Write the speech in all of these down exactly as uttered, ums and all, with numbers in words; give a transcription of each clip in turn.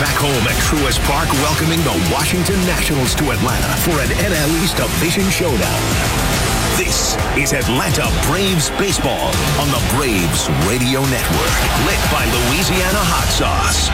back home at Truist Park, welcoming the Washington Nationals to Atlanta for an N L East Division showdown. This is Atlanta Braves baseball on the Braves Radio Network, lit by Louisiana Hot Sauce.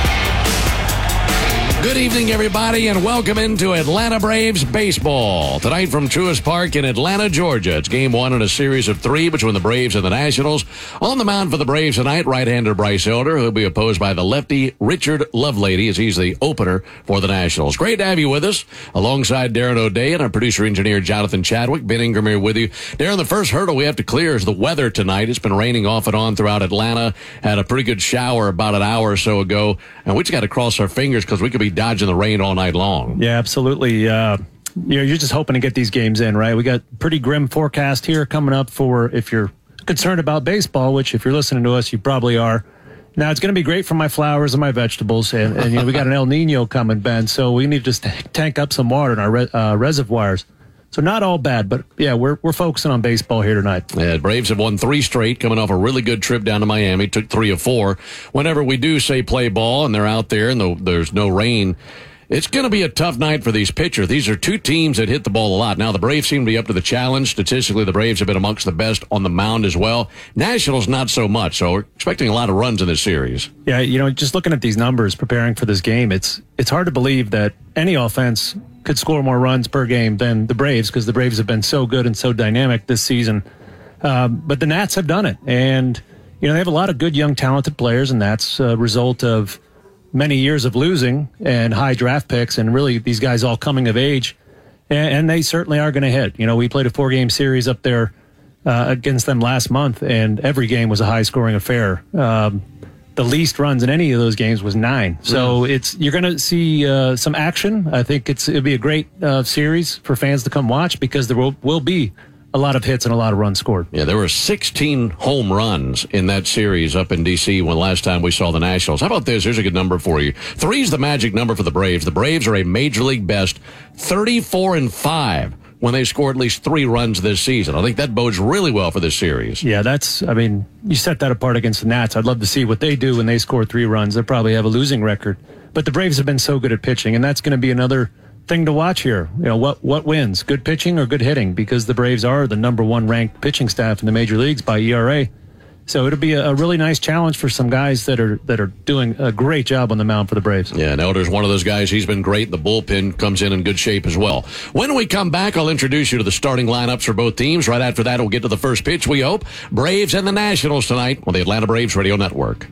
Good evening, everybody, and welcome into Atlanta Braves baseball. Tonight from Truist Park in Atlanta, Georgia. It's game one in a series of three between the Braves and the Nationals. On the mound for the Braves tonight, right-hander Bryce Elder, who will be opposed by the lefty Richard Lovelady as he's the opener for the Nationals. Great to have you with us, alongside Darren O'Day and our producer-engineer Jonathan Chadwick. Ben Ingram here with you. Darren, the first hurdle we have to clear is the weather tonight. It's been raining off and on throughout Atlanta. Had a pretty good shower about an hour or so ago, and we just got to cross our fingers because we could be dodging the rain all night long. Yeah, absolutely. Uh, you know, you're just hoping to get these games in, right? We got pretty grim forecast here coming up for if you're concerned about baseball, which if you're listening to us, you probably are. Now, it's going to be great for my flowers and my vegetables, and, and you know, we got an El Nino coming, Ben, so we need to just tank up some water in our re- uh, reservoirs. So not all bad, but yeah, we're we're focusing on baseball here tonight. Yeah, Braves have won three straight, coming off a really good trip down to Miami. Took three of four. Whenever we do say play ball and they're out there and the, there's no rain, it's going to be a tough night for these pitchers. These are two teams that hit the ball a lot. Now, the Braves seem to be up to the challenge. Statistically, the Braves have been amongst the best on the mound as well. Nationals, not so much. So we're expecting a lot of runs in this series. Yeah, you know, just looking at these numbers, preparing for this game, it's it's hard to believe that any offense could score more runs per game than the Braves, because the Braves have been so good and so dynamic this season. Um, but the Nats have done it. And, you know, they have a lot of good, young, talented players, and that's a result of many years of losing and high draft picks, and really these guys all coming of age. And, and they certainly are going to hit. You know, we played a four-game series up there uh, against them last month, and every game was a high-scoring affair. Um, the least runs in any of those games was nine. So mm. it's you're going to see uh, some action. I think it's it'll be a great uh, series for fans to come watch, because there will, will be a lot of hits and a lot of runs scored. Yeah, there were sixteen home runs in that series up in D C when last time we saw the Nationals. How about this? Here's a good number for you. Three is the magic number for the Braves. The Braves are a Major League best thirty-four and five when they score at least three runs this season. I think that bodes really well for this series. Yeah, that's, I mean, you set that apart against the Nats. I'd love to see what they do when they score three runs. They'll probably have a losing record. But the Braves have been so good at pitching, and that's going to be another thing to watch here. You know, what what wins, good pitching or good hitting? Because the Braves are the number one ranked pitching staff in the major leagues by E R A. So it'll be a, a really nice challenge for some guys that are that are doing a great job on the mound for the Braves. Yeah, and Elder's one of those guys. He's been great. The bullpen comes in in good shape as well. When we come back, I'll introduce you to the starting lineups for both teams. Right after that, we'll get to the first pitch, we hope. Braves and the Nationals tonight on the Atlanta Braves Radio Network.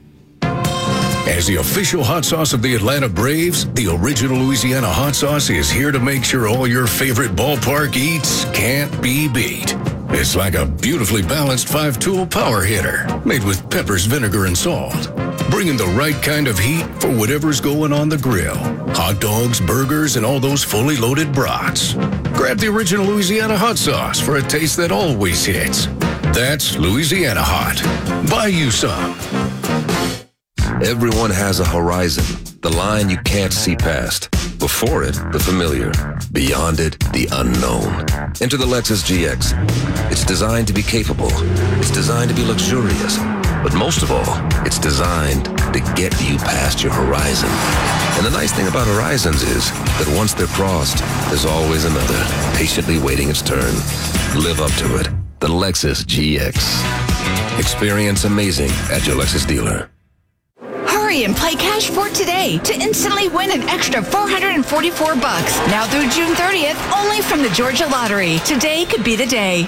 As the official hot sauce of the Atlanta Braves, the original Louisiana hot sauce is here to make sure all your favorite ballpark eats can't be beat. It's like a beautifully balanced five-tool power hitter made with peppers, vinegar, and salt, bringing the right kind of heat for whatever's going on the grill. Hot dogs, burgers, and all those fully loaded brats. Grab the original Louisiana hot sauce for a taste that always hits. That's Louisiana Hot. Buy you some. Everyone has a horizon, the line you can't see past. Before it, the familiar. Beyond it, the unknown. Enter the Lexus G X. It's designed to be capable. It's designed to be luxurious. But most of all, it's designed to get you past your horizon. And the nice thing about horizons is that once they're crossed, there's always another, patiently waiting its turn. Live up to it. The Lexus G X. Experience amazing at your Lexus dealer. Hurry and play Cash for today to instantly win an extra four hundred forty-four bucks. Now through June thirtieth, only from the Georgia Lottery. Today could be the day.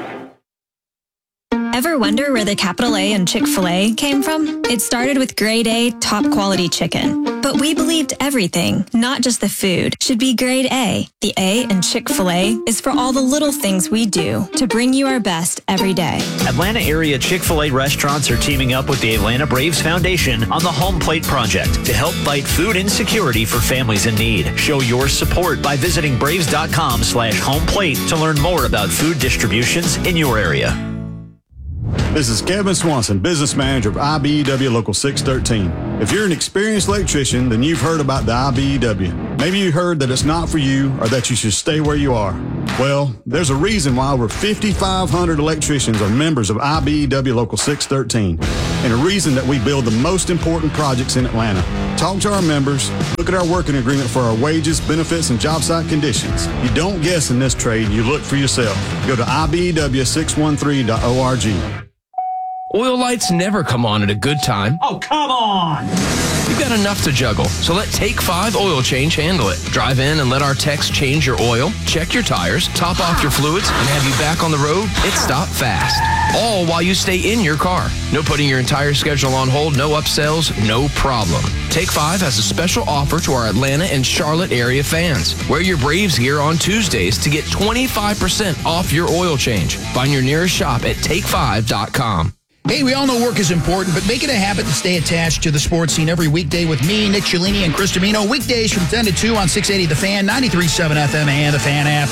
Ever wonder where the capital A in Chick-fil-A came from? It started with grade A, top quality chicken. But we believed everything, not just the food, should be grade A. The A in Chick-fil-A is for all the little things we do to bring you our best every day. Atlanta area Chick-fil-A restaurants are teaming up with the Atlanta Braves Foundation on the Home Plate Project to help fight food insecurity for families in need. Show your support by visiting braves.com slash home plate to learn more about food distributions in your area. This is Kevin Swanson, business manager of I B E W Local six thirteen. If you're an experienced electrician, then you've heard about the I B E W. Maybe you heard that it's not for you or that you should stay where you are. Well, there's a reason why over fifty-five hundred electricians are members of I B E W Local six thirteen, and a reason that we build the most important projects in Atlanta. Talk to our members, look at our working agreement for our wages, benefits, and job site conditions. You don't guess in this trade, you look for yourself. Go to I B E W six one three dot org. Oil lights never come on at a good time. Oh, come on! You've got enough to juggle, so let Take five Oil Change handle it. Drive in and let our techs change your oil, check your tires, top off your fluids, and have you back on the road. It's stop fast. All while you stay in your car. No putting your entire schedule on hold, no upsells, no problem. Take five has a special offer to our Atlanta and Charlotte area fans. Wear your Braves gear on Tuesdays to get twenty-five percent off your oil change. Find your nearest shop at take five dot com. Hey, we all know work is important, but make it a habit to stay attached to the sports scene every weekday with me, Nick Ciullini, and Chris Domino. Weekdays from ten to two on six eighty The Fan, ninety-three point seven F M, and the Fan app.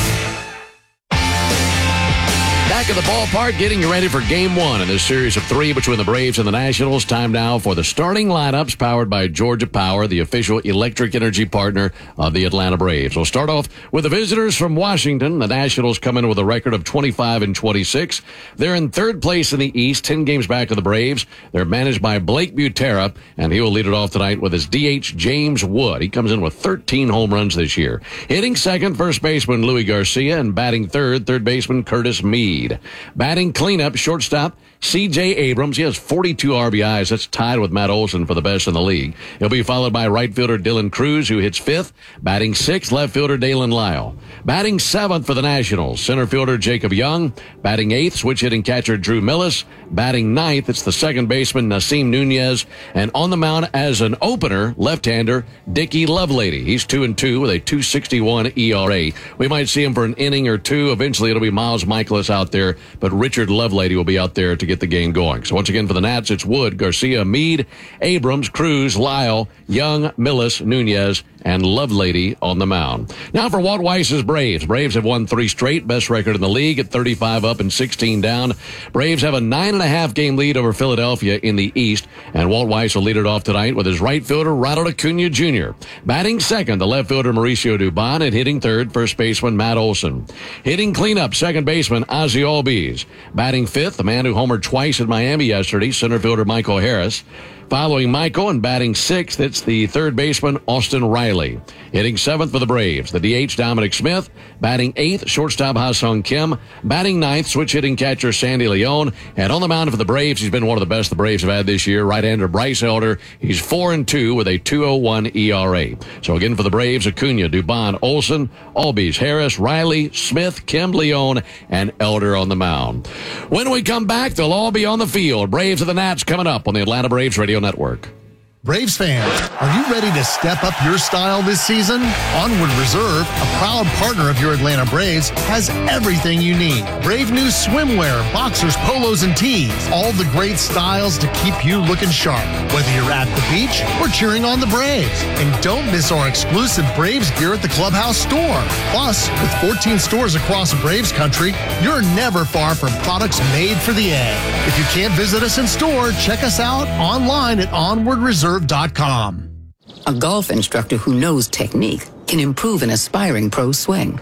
Back at the ballpark, getting ready for game one in this series of three between the Braves and the Nationals. Time now for the starting lineups powered by Georgia Power, the official electric energy partner of the Atlanta Braves. We'll start off with the visitors from Washington. The Nationals come in with a record of twenty-five and twenty-six. They're in third place in the East, ten games back of the Braves. They're managed by Blake Butera, and he will lead it off tonight with his D H, James Wood. He comes in with thirteen home runs this year. Hitting second, first baseman Louis Garcia, and batting third, third baseman Curtis Mead. Batting cleanup, shortstop C J Abrams. He has forty-two R B Is. That's tied with Matt Olson for the best in the league. He'll be followed by right fielder Dylan Cruz, who hits fifth. Batting sixth, left fielder Dalen Lyle. Batting seventh for the Nationals, center fielder Jacob Young. Batting eighth, switch hitting catcher Drew Millis. Batting ninth, it's the second baseman Nasim Nunez. And on the mound as an opener, left-hander Dickie Lovelady. He's two and two with a two sixty-one E R A. We might see him for an inning or two. Eventually, it'll be Miles Michaelis out there, but Richard Lovelady will be out there to get the game going. So once again for the Nats, it's Wood, Garcia, Mead, Abrams, Cruz, Lyle, Young, Millis, Nunez, and Lovelady on the mound. Now for Walt Weiss's Braves. Braves have won three straight, best record in the league at thirty-five up and sixteen down. Braves have a nine and a half game lead over Philadelphia in the East, and Walt Weiss will lead it off tonight with his right fielder Ronald Acuna Junior Batting second, the left fielder Mauricio Dubon, and hitting third, first baseman Matt Olson. Hitting cleanup, second baseman Ozzie Albies. Batting fifth, the man who homered twice in Miami yesterday, center fielder Michael Harris. Following Michael and batting sixth, it's the third baseman, Austin Riley. Hitting seventh for the Braves, the D H, Dominic Smith. Batting eighth, shortstop Ha-Sung Kim. Batting ninth, switch hitting catcher Sandy Leon. And on the mound for the Braves, he's been one of the best the Braves have had this year, right-hander Bryce Elder. He's four and two with a two oh one E R A. So again for the Braves, Acuna, Dubon, Olson, Albies, Harris, Riley, Smith, Kim, Leon, and Elder on the mound. When we come back, they'll all be on the field. Braves and the Nats coming up on the Atlanta Braves Radio Network. Braves fans, are you ready to step up your style this season? Onward Reserve, a proud partner of your Atlanta Braves, has everything you need. Brave new swimwear, boxers, polos, and tees. All the great styles to keep you looking sharp, whether you're at the beach or cheering on the Braves. And don't miss our exclusive Braves gear at the Clubhouse store. Plus, with fourteen stores across Braves country, you're never far from products made for the A. If you can't visit us in store, check us out online at onward reserve dot com. A golf instructor who knows technique can improve an aspiring pro's swing.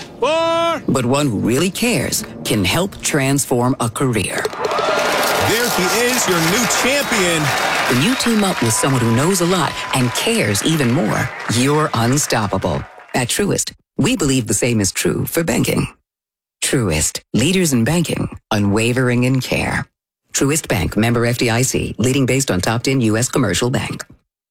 Four. But one who really cares can help transform a career. There he is, your new champion. When you team up with someone who knows a lot and cares even more, you're unstoppable. At Truist, we believe the same is true for banking. Truist, leaders in banking, unwavering in care. Truist Bank, member F D I C, leading based on top ten U S commercial bank.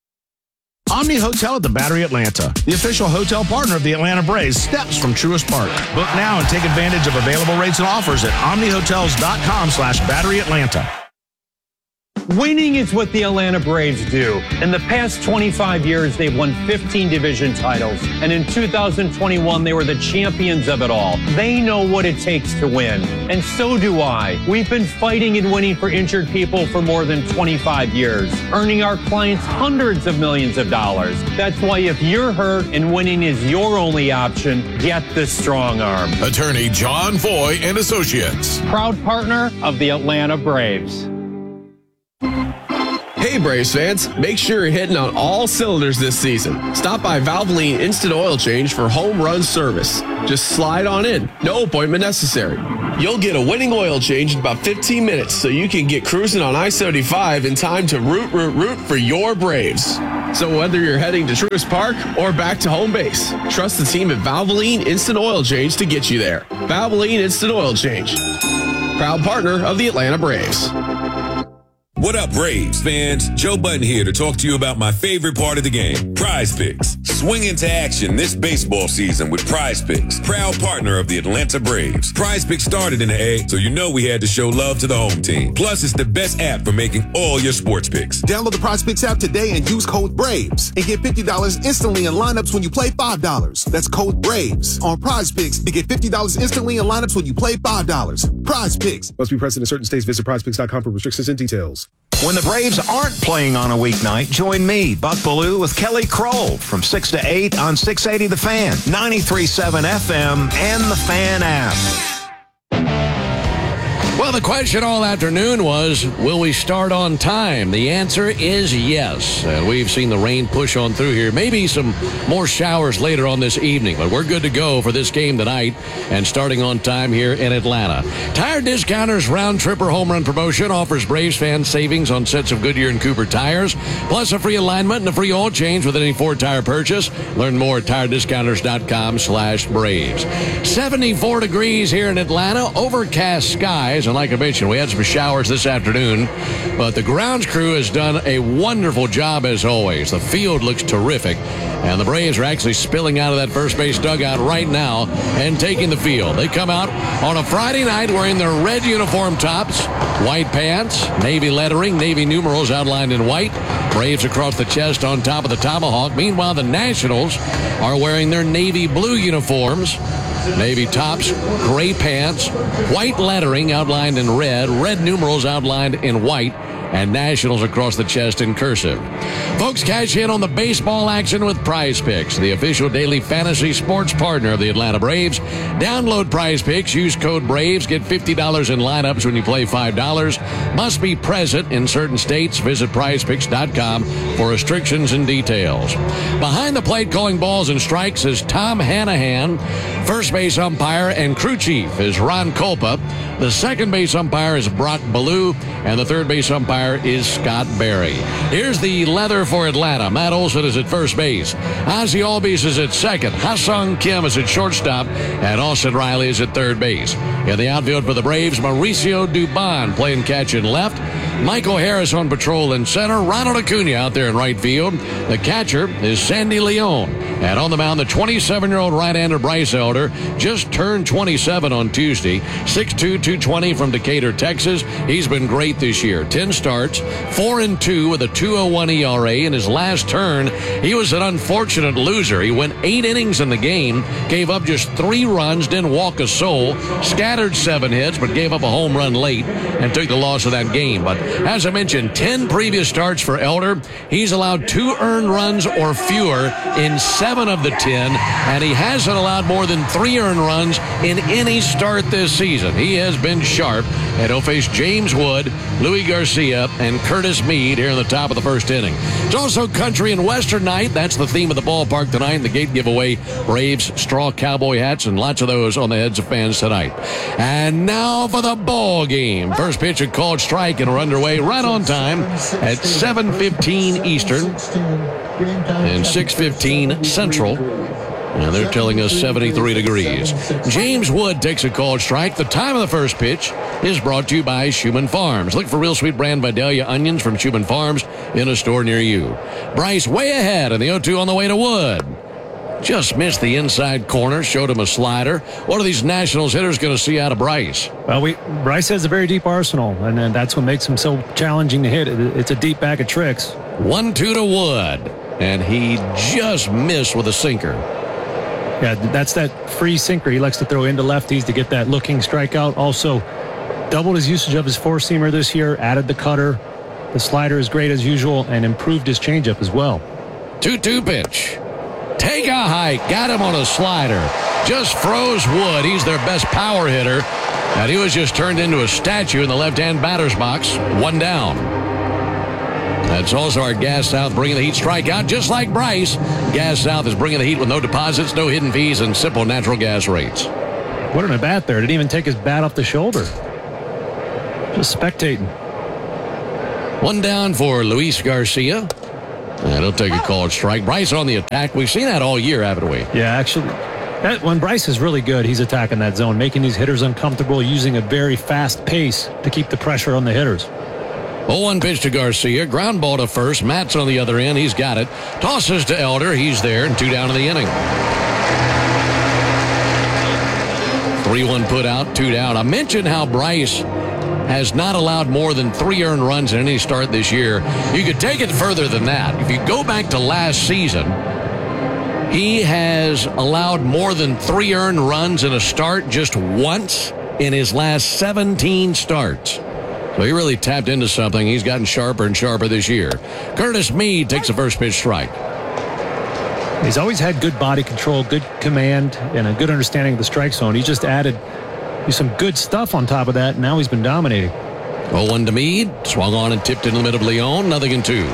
Omni Hotel at the Battery Atlanta, the official hotel partner of the Atlanta Braves, steps from Truist Park. Book now and take advantage of available rates and offers at omnihotels.com slash Battery Atlanta. Winning is what the Atlanta Braves do. In the past twenty-five years, they've won fifteen division titles. And in two thousand twenty-one, they were the champions of it all. They know what it takes to win. And so do I. We've been fighting and winning for injured people for more than twenty-five years, earning our clients hundreds of millions of dollars. That's why if you're hurt and winning is your only option, get the Strong Arm. Attorney John Foy and Associates. Proud partner of the Atlanta Braves. Hey, Braves fans, make sure you're hitting on all cylinders this season. Stop by Valvoline Instant Oil Change for home run service. Just slide on in. No appointment necessary. You'll get a winning oil change in about fifteen minutes so you can get cruising on I seventy-five in time to root, root, root for your Braves. So whether you're heading to Truist Park or back to home base, trust the team at Valvoline Instant Oil Change to get you there. Valvoline Instant Oil Change. Proud partner of the Atlanta Braves. What up, Braves fans? Joe Budden here to talk to you about my favorite part of the game, Prize Picks. Swing into action this baseball season with Prize Picks, proud partner of the Atlanta Braves. Prize Picks started in the A, so you know we had to show love to the home team. Plus, it's the best app for making all your sports picks. Download the Prize Picks app today and use code BRAVES and get fifty dollars instantly in lineups when you play five dollars. That's code BRAVES on Prize Picks to get fifty dollars instantly in lineups when you play five dollars. Prize Picks. Must be present in certain states. Visit prize picks dot com for restrictions and details. When the Braves aren't playing on a weeknight, join me, Buck Bellew, with Kelly Kroll from six to eight on six eighty The Fan, ninety-three point seven F M, and the Fan app. Well, the question all afternoon was, will we start on time? The answer is yes. And we've seen the rain push on through here. Maybe some more showers later on this evening, but we're good to go for this game tonight and starting on time here in Atlanta. Tire Discounters Round Tripper Home Run Promotion offers Braves fans savings on sets of Goodyear and Cooper tires, plus a free alignment and a free oil change with any Ford tire purchase. Learn more at tire discounters dot com slash Braves. seventy-four degrees here in Atlanta, overcast skies. And like I mentioned, we had some showers this afternoon, but the grounds crew has done a wonderful job as always. The field looks terrific, and the Braves are actually spilling out of that first base dugout right now and taking the field. They come out on a Friday night wearing their red uniform tops, white pants, navy lettering, navy numerals outlined in white, Braves across the chest on top of the tomahawk. Meanwhile, the Nationals are wearing their navy blue uniforms, navy tops, gray pants, white lettering outlined in red, red numerals outlined in white, and Nationals across the chest in cursive. Folks, cash in on the baseball action with Prize Picks, the official daily fantasy sports partner of the Atlanta Braves. Download Prize Picks, use code BRAVES, get fifty dollars in lineups when you play five dollars. Must be present in certain states. Visit prize picks dot com for restrictions and details. Behind the plate calling balls and strikes is Tom Hanahan. First base umpire and crew chief is Ron Kolpa. The second base umpire is Brock Bellew, and the third base umpire is Scott Berry. Here's the leather for Atlanta. Matt Olson is at first base. Ozzie Albies is at second. Ha-Sung Kim is at shortstop, and Austin Riley is at third base. In the outfield for the Braves, Mauricio Dubon playing catch in left. Michael Harris on patrol in center. Ronald Acuna out there in right field. The catcher is Sandy Leon. And on the mound, the twenty-seven-year-old right-hander Bryce Elder just turned twenty-seven on Tuesday. six two, two twenty from Decatur, Texas. He's been great this year. ten starts, four and two with a two oh one E R A. In his last turn, he was an unfortunate loser. He went eight innings in the game, gave up just three runs, didn't walk a soul, scattered seven hits, but gave up a home run late and took the loss of that game. But as I mentioned, ten previous starts for Elder. He's allowed two earned runs or fewer in seven of the ten, and he hasn't allowed more than three earned runs in any start this season. He has been sharp, and he'll face James Wood, Louis Garcia, and Curtis Mead here in the top of the first inning. It's also country and western night. That's the theme of the ballpark tonight. The gate giveaway, Braves straw cowboy hats, and lots of those on the heads of fans tonight. And now for the ball game. First pitch, a called strike, and we're underway right on time at seven fifteen Eastern and six fifteen Central. And they're telling us seventy-three degrees. James Wood takes a called strike. The time of the first pitch is brought to you by Schumann Farms. Look for Real Sweet Brand Vidalia onions from Schumann Farms in a store near you. Bryce way ahead in the oh two on the way to Wood. Just missed the inside corner, showed him a slider. What are these Nationals hitters going to see out of Bryce? Well, we Bryce has a very deep arsenal, and, and that's what makes him so challenging to hit. It's a deep bag of tricks. one two to Wood, and he just missed with a sinker. Yeah, that's that free sinker. He likes to throw into lefties to get that looking strikeout. Also, doubled his usage of his four-seamer this year, added the cutter. The slider is great as usual, and improved his changeup as well. two two pitch. Take a hike. Got him on a slider. Just froze Wood. He's their best power hitter. And he was just turned into a statue in the left-hand batter's box. One down. That's also our Gas South bringing the heat strikeout, just like Bryce. Gas South is bringing the heat with no deposits, no hidden fees, and simple natural gas rates. What an at bat there. Didn't even take his bat off the shoulder. Just spectating. One down for Luis Garcia. And he'll take a called strike. Bryce on the attack. We've seen that all year, haven't we? Yeah, actually, that, when Bryce is really good, he's attacking that zone, making these hitters uncomfortable, using a very fast pace to keep the pressure on the hitters. oh one pitch to Garcia. Ground ball to first. Matt's on the other end. He's got it. Tosses to Elder. He's there, and two down in the inning. three one put out, two down. I mentioned how Bryce has not allowed more than three earned runs in any start this year. You could take it further than that. If you go back to last season, he has allowed more than three earned runs in a start just once in his last seventeen starts. So he really tapped into something. He's gotten sharper and sharper this year. Curtis Mead takes a first pitch strike. He's always had good body control, good command, and a good understanding of the strike zone. He just added some good stuff on top of that, and now he's been dominating. oh one to Mead. Swung on and tipped in the middle of Leon. Nothing in two.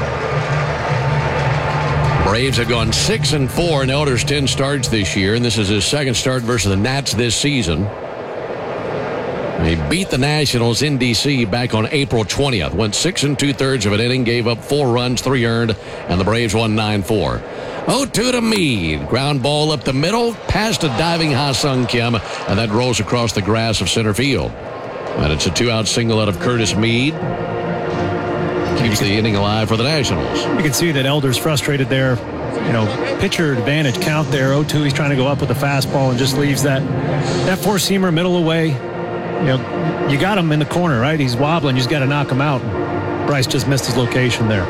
Braves have gone six and four in Elder's ten starts this year, and this is his second start versus the Nats this season. They beat the Nationals in D C back on April twentieth. Went six and two-thirds of an inning, gave up four runs, three earned, and the Braves won nine four. oh two to Mead. Ground ball up the middle, past a diving Ha-Sung Kim, and that rolls across the grass of center field. And it's a two-out single out of Curtis Mead. Keeps the inning alive for the Nationals. You can see that Elder's frustrated there. You know, pitcher advantage count there. oh two, he's trying to go up with the fastball and just leaves that, that four-seamer middle away. You know, you got him in the corner, right? He's wobbling. You just got to knock him out. Bryce just missed his location there.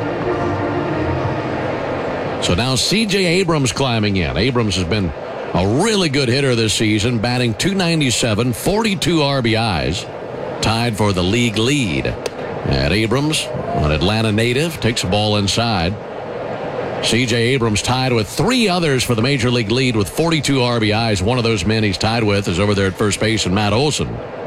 So now C J Abrams climbing in. Abrams has been a really good hitter this season, batting two ninety-seven, forty-two R B Is, tied for the league lead. And Abrams, an Atlanta native, takes the ball inside. C J Abrams tied with three others for the major league lead with forty-two R B Is. One of those men he's tied with is over there at first base, and Matt Olson.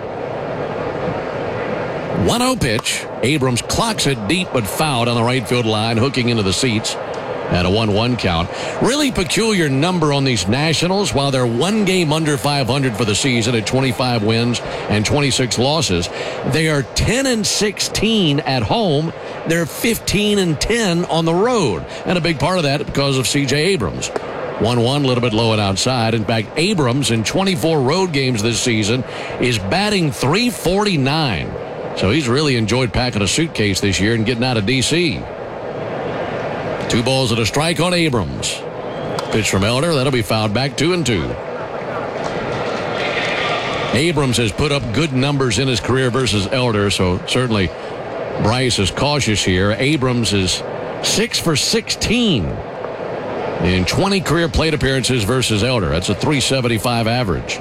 one oh pitch. Abrams clocks it deep but fouled on the right field line, hooking into the seats. At a one one count. Really peculiar number on these Nationals. While they're one game under five hundred for the season at twenty-five wins and twenty-six losses, they are ten and sixteen at home. They're fifteen and ten on the road. And a big part of that because of C J Abrams. one one, a little bit low and outside. In fact, Abrams in twenty-four road games this season is batting three forty-nine. So he's really enjoyed packing a suitcase this year and getting out of D C Two balls and a strike on Abrams. Pitch from Elder. That'll be fouled back, two and two. Abrams has put up good numbers in his career versus Elder, so certainly Bryce is cautious here. Abrams is six for sixteen in twenty career plate appearances versus Elder. That's a three seventy-five average.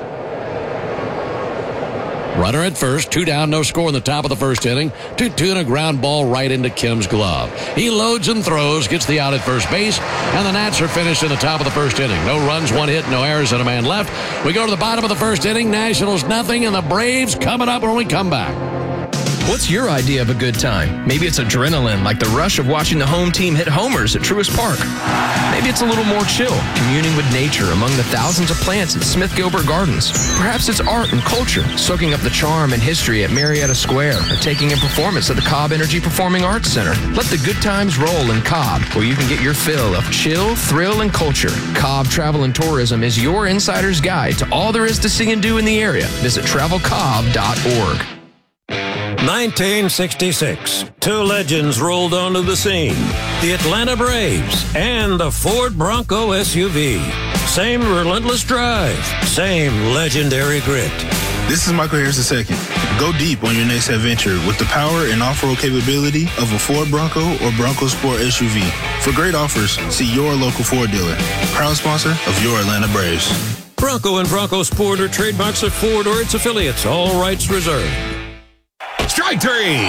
Runner at first, two down, no score in the top of the first inning. two two and a ground ball right into Kim's glove. He loads and throws, gets the out at first base, and the Nats are finished in the top of the first inning. No runs, one hit, no errors, and a man left. We go to the bottom of the first inning. Nationals nothing, and the Braves coming up when we come back. What's your idea of a good time? Maybe it's adrenaline, like the rush of watching the home team hit homers at Truist Park. Maybe it's a little more chill, communing with nature among the thousands of plants at Smith Gilbert Gardens. Perhaps it's art and culture, soaking up the charm and history at Marietta Square, or taking in performance at the Cobb Energy Performing Arts Center. Let the good times roll in Cobb, where you can get your fill of chill, thrill, and culture. Cobb Travel and Tourism is your insider's guide to all there is to see and do in the area. Visit travel cobb dot org. nineteen sixty-six, two legends rolled onto the scene. The Atlanta Braves and the Ford Bronco S U V. Same relentless drive, same legendary grit. This is Michael Harris the second. Go deep on your next adventure with the power and off-road capability of a Ford Bronco or Bronco Sport S U V. For great offers, see your local Ford dealer. Proud sponsor of your Atlanta Braves. Bronco and Bronco Sport are trademarks of Ford or its affiliates. All rights reserved. Strike three.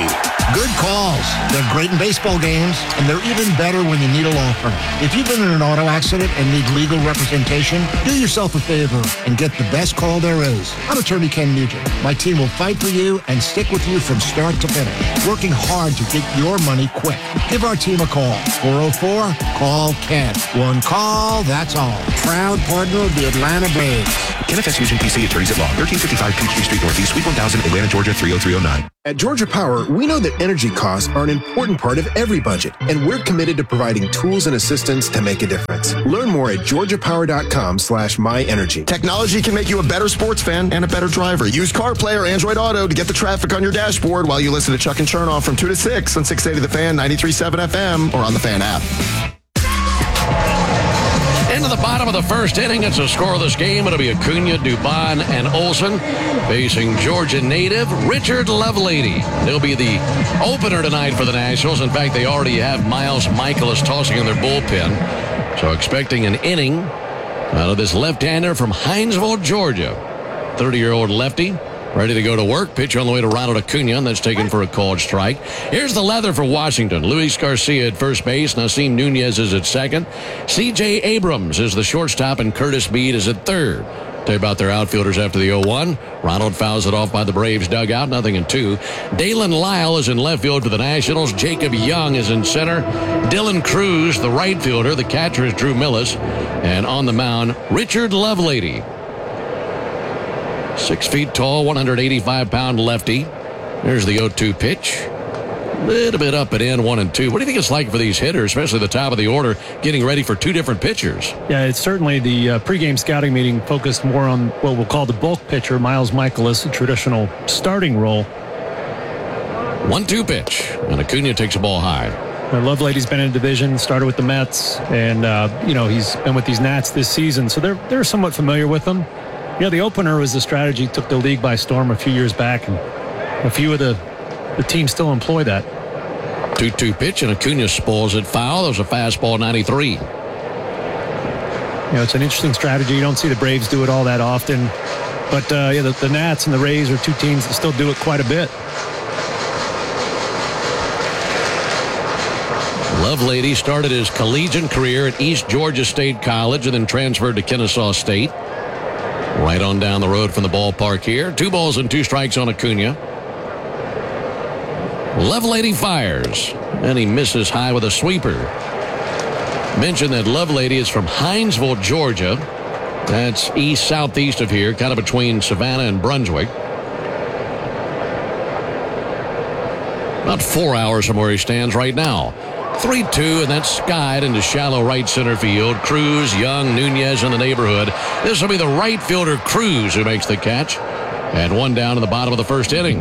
Good calls. They're great in baseball games, and they're even better when you need a law firm. If you've been in an auto accident and need legal representation, do yourself a favor and get the best call there is. I'm attorney Ken Nugent. My team will fight for you and stick with you from start to finish, working hard to get your money quick. Give our team a call. four oh four, call Ken. One call, that's all. Proud partner of the Atlanta Braves. Kenneth S. Nugent, P C, Attorneys at Law, thirteen fifty-five Peachtree Street Northeast, Suite one thousand, Atlanta, Georgia, three oh three oh nine. At Georgia Power, we know that energy costs are an important part of every budget, and we're committed to providing tools and assistance to make a difference. Learn more at georgiapower.com slash myenergy. Technology can make you a better sports fan and a better driver. Use CarPlay or Android Auto to get the traffic on your dashboard while you listen to Chuck and Chernoff from two to six on six eighty The Fan, ninety-three point seven F M, or on the Fan app. Into the bottom of the first inning, it's a scoreless game. It'll be Acuna, Dubon, and Olson facing Georgia native Richard Lovelady. They'll be the opener tonight for the Nationals. In fact, they already have Miles Michaelis tossing in their bullpen. So expecting an inning out of this left-hander from Hinesville, Georgia. thirty-year-old lefty. Ready to go to work. Pitch on the way to Ronald Acuna, and that's taken for a called strike. Here's the leather for Washington. Luis Garcia at first base. Nasim Nunez is at second. C J Abrams is the shortstop, and Curtis Mead is at third. Tell you about their outfielders after the oh one. Ronald fouls it off by the Braves dugout. Nothing in two. Dalen Lyle is in left field for the Nationals. Jacob Young is in center. Dylan Cruz, the right fielder. The catcher is Drew Millis. And on the mound, Richard Lovelady. Six feet tall, one hundred eighty-five pound lefty. There's the oh two pitch. A little bit up and in, one and two. What do you think it's like for these hitters, especially the top of the order, getting ready for two different pitchers? Yeah, it's certainly the uh, pregame scouting meeting focused more on what we'll call the bulk pitcher, Miles Michaelis, a traditional starting role. one two pitch, and Acuna takes a ball high. Uh, Lovelady's been in division, started with the Mets, and, uh, you know, he's been with these Nats this season, so they're, they're somewhat familiar with him. You know, the opener was the strategy, took the league by storm a few years back, and a few of the, the teams still employ that. two two pitch, and Acuna spoils it foul. That was a fastball, ninety-three. You know, it's an interesting strategy. You don't see the Braves do it all that often. But, uh, yeah, the, the Nats and the Rays are two teams that still do it quite a bit. Lovelady started his collegiate career at East Georgia State College and then transferred to Kennesaw State. Right on down the road from the ballpark here. Two balls and two strikes on Acuna. Lovelady fires, and he misses high with a sweeper. Mention that Lovelady is from Hinesville, Georgia. That's east-southeast of here, kind of between Savannah and Brunswick. About four hours from where he stands right now. three two, and that's skied into shallow right center field. Cruz, Young, Nunez in the neighborhood. This will be the right fielder, Cruz, who makes the catch. And one down in the bottom of the first inning.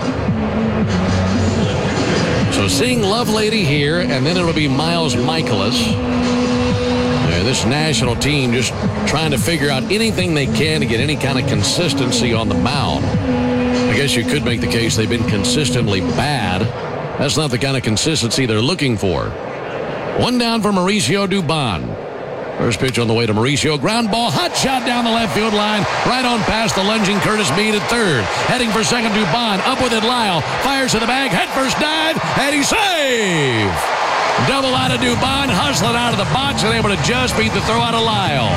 So seeing Lovelady here, and then it'll be Miles Michaelis. And this national team just trying to figure out anything they can to get any kind of consistency on the mound. I guess you could make the case they've been consistently bad. That's not the kind of consistency they're looking for. One down for Mauricio Dubon. First pitch on the way to Mauricio. Ground ball, hot shot down the left field line. Right on past the lunging Curtis Mead at third. Heading for second, Dubon. Up with it, Lyle. Fires to the bag. Head first dive. And he's safe. Double out of Dubon. Hustling out of the box and able to just beat the throw out of Lyle.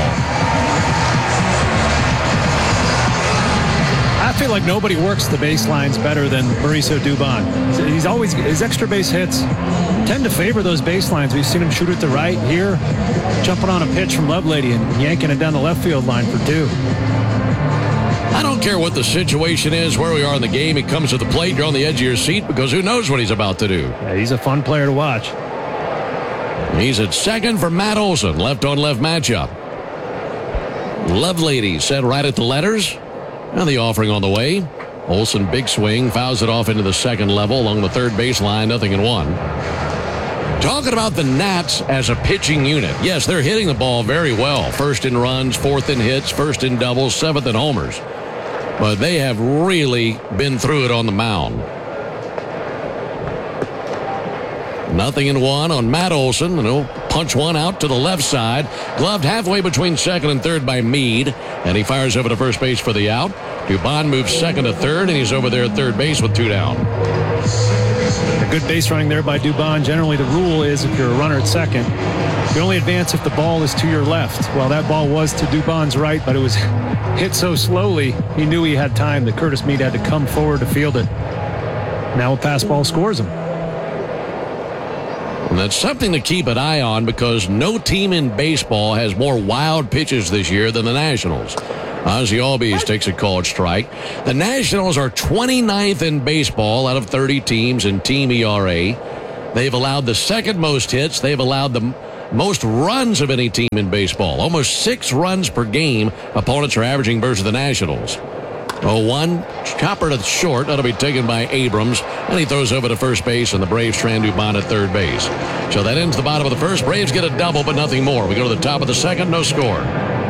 I feel like nobody works the baselines better than Mauricio Dubon. He's always, his extra base hits tend to favor those baselines. We've seen him shoot it to right here, jumping on a pitch from Lovelady and yanking it down the left field line for two. I don't care what the situation is, where we are in the game. He comes to the plate, you're on the edge of your seat because who knows what he's about to do. Yeah, he's a fun player to watch. He's at second for Matt Olson, left on left matchup. Lovelady set right at the letters. And the offering on the way. Olson, big swing, fouls it off into the second level along the third baseline, nothing in one. Talking about the Nats as a pitching unit. Yes, they're hitting the ball very well. First in runs, fourth in hits, first in doubles, seventh in homers. But they have really been through it on the mound. Nothing in one on Matt Olson. And he'll punch one out to the left side. Gloved halfway between second and third by Mead. And he fires over to first base for the out. Dubon moves second to third, and he's over there at third base with two down. A good base running there by Dubon. Generally, the rule is if you're a runner at second, you only advance if the ball is to your left. Well, that ball was to Dubon's right, but it was hit so slowly, he knew he had time that Curtis Mead had to come forward to field it. Now a pass ball scores him. And that's something to keep an eye on because no team in baseball has more wild pitches this year than the Nationals. Ozzie Albies takes a called strike. The Nationals are twenty-ninth in baseball out of thirty teams in team E R A. They've allowed the second most hits. They've allowed the most runs of any team in baseball. Almost six runs per game opponents are averaging versus the Nationals. oh one, chopper to short. That'll be taken by Abrams. And he throws over to first base, and the Braves strand Dubon at third base. So that ends the bottom of the first. Braves get a double, but nothing more. We go to the top of the second, no score.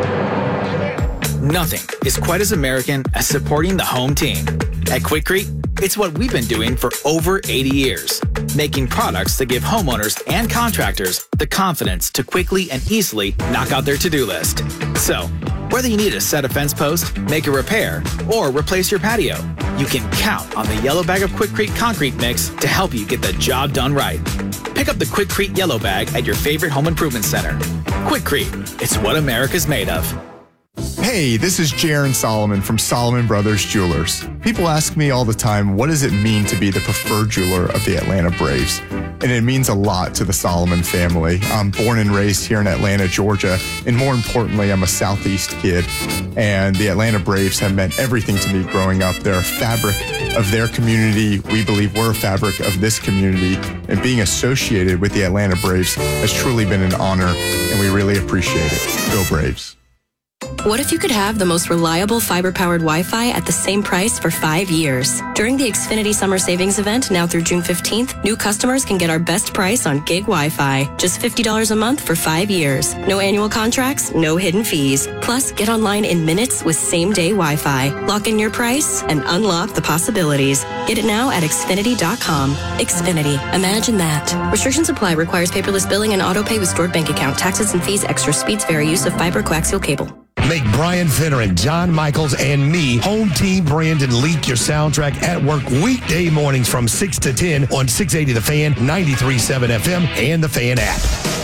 Nothing is quite as American as supporting the home team. At Quikrete, it's what we've been doing for over eighty years, making products that give homeowners and contractors the confidence to quickly and easily knock out their to-do list. So, whether you need to set a fence post, make a repair, or replace your patio, you can count on the yellow bag of Quikrete concrete mix to help you get the job done right. Pick up the Quikrete yellow bag at your favorite home improvement center. Quikrete, it's what America's made of. Hey, this is Jaron Solomon from Solomon Brothers Jewelers. People ask me all the time, what does it mean to be the preferred jeweler of the Atlanta Braves? And it means a lot to the Solomon family. I'm born and raised here in Atlanta, Georgia, and more importantly, I'm a Southeast kid. And the Atlanta Braves have meant everything to me growing up. They're a fabric of their community. We believe we're a fabric of this community. And being associated with the Atlanta Braves has truly been an honor, and we really appreciate it. Go Braves. What if you could have the most reliable fiber-powered Wi-Fi at the same price for five years? During the Xfinity Summer Savings Event, now through June fifteenth, new customers can get our best price on gig Wi-Fi. Just fifty dollars a month for five years. No annual contracts, no hidden fees. Plus, get online in minutes with same-day Wi-Fi. Lock in your price and unlock the possibilities. Get it now at Xfinity dot com. Xfinity. Imagine that. Restrictions apply. Requires paperless billing and auto pay with stored bank account. Taxes and fees. Extra speeds vary. Use of fiber coaxial cable. Make Brian Finner and John Michaels and me home team Brandon Leak your soundtrack at work weekday mornings from six to ten on six eighty The Fan, ninety-three point seven F M, and the Fan app.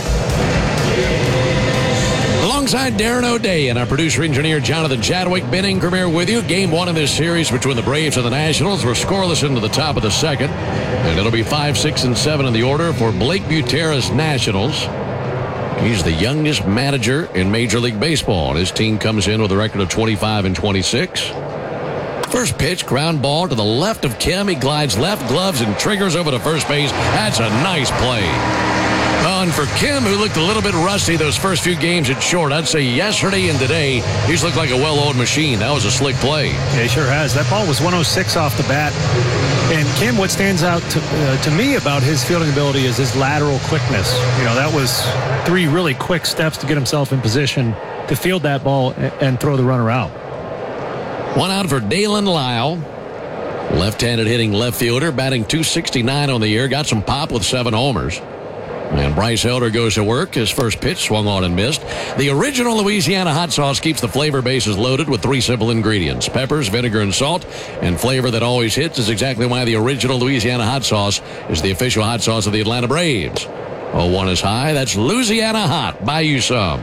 Alongside Darren O'Day and our producer-engineer Jonathan Chadwick, Ben Ingram with you. Game one of this series between the Braves and the Nationals. We're scoreless into the top of the second. And it'll be five, six, and seven in the order for Blake Butera's Nationals. He's the youngest manager in Major League Baseball. His team comes in with a record of twenty-five and twenty-six. First pitch, ground ball to the left of Kim. He glides left, gloves, and triggers over to first base. That's a nice play. Oh, and for Kim, who looked a little bit rusty those first few games at short, I'd say yesterday and today, he's looked like a well-oiled machine. That was a slick play. Yeah, he sure has. That ball was one oh six off the bat. And Kim, what stands out to, uh, to me about his fielding ability is his lateral quickness. You know, that was three really quick steps to get himself in position to field that ball and, and throw the runner out. One out for Dalen Lyle. Left-handed hitting left fielder, batting two sixty-nine on the year. Got some pop with seven homers. And Bryce Elder goes to work. His first pitch swung on and missed. The original Louisiana hot sauce keeps the flavor bases loaded with three simple ingredients: peppers, vinegar, and salt. And flavor that always hits is exactly why the original Louisiana hot sauce is the official hot sauce of the Atlanta Braves. oh one is high. That's Louisiana hot. Buy you some.